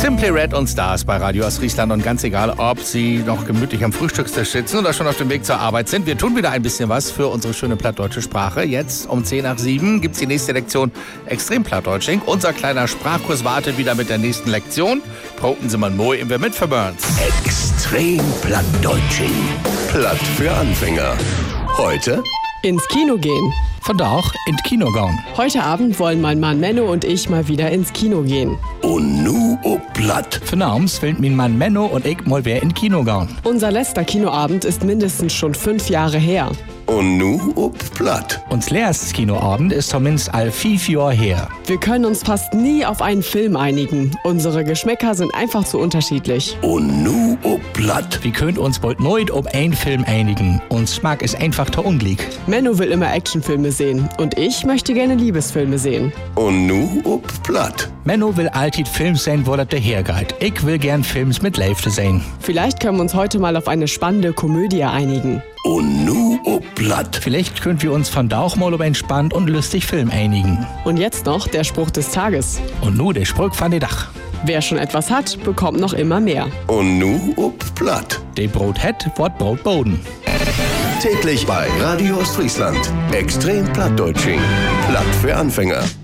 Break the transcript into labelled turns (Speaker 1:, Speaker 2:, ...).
Speaker 1: Simply Red und Stars bei Radio Ostfriesland und ganz egal, ob Sie noch gemütlich am Frühstückstisch sitzen oder schon auf dem Weg zur Arbeit sind. Wir tun wieder ein bisschen was für unsere schöne plattdeutsche Sprache. Jetzt um 6:10 gibt es die nächste Lektion Extrem Plattdeutsching. Unser kleiner Sprachkurs wartet wieder mit der nächsten Lektion. Proten Sie mal moi und wir mit verbörns.
Speaker 2: Extrem Plattdeutsching. Platt für Anfänger. Heute
Speaker 3: ins Kino gehen.
Speaker 1: Von da auch ins Kino gehen.
Speaker 3: Heute Abend wollen mein Mann Menno und ich mal wieder ins Kino gehen.
Speaker 2: und nu ob Platt.
Speaker 1: Für Namens will mein Mann Menno und ich mal wer ins Kino gehen.
Speaker 3: Unser letzter Kinoabend ist mindestens schon 5 Jahre her.
Speaker 2: Und nu ob Platt.
Speaker 1: Uns letztes Kinoabend ist zumindest all 5 Jahre her.
Speaker 3: Wir können uns fast nie auf einen Film einigen. Unsere Geschmäcker sind einfach zu unterschiedlich.
Speaker 2: Und nu ob Platt.
Speaker 1: Wir können uns bald nooit auf einen Film einigen. Uns Geschmack ist einfach der Ungleich.
Speaker 3: Menno will immer Actionfilme sehen und ich möchte gerne Liebesfilme sehen.
Speaker 2: Und nu ob Platt.
Speaker 1: Menno will alltid Films sein, wo das dahergeht. Ich will gern Films mit Leifte sein.
Speaker 3: Vielleicht können wir uns heute mal auf eine spannende Komödie einigen.
Speaker 2: Und nu ob Platt.
Speaker 1: Vielleicht können wir uns von da auch mal auf einen spannend und lustig Film einigen.
Speaker 3: Und jetzt noch der Spruch des Tages.
Speaker 1: Und nu der Spruch von der Dach.
Speaker 3: Wer schon etwas hat, bekommt noch immer mehr.
Speaker 2: Und nu ob Platt.
Speaker 1: De Brot het, wordt Brot boden.
Speaker 2: Täglich bei Radio Ostfriesland. Extrem Plattdeutsching. Platt für Anfänger.